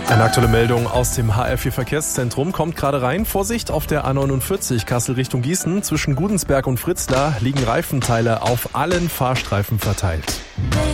Eine aktuelle Meldung aus dem HR4 Verkehrszentrum kommt gerade rein. Vorsicht auf der A49 Kassel Richtung Gießen. Zwischen Gudensberg und Fritzlar liegen Reifenteile auf allen Fahrstreifen verteilt.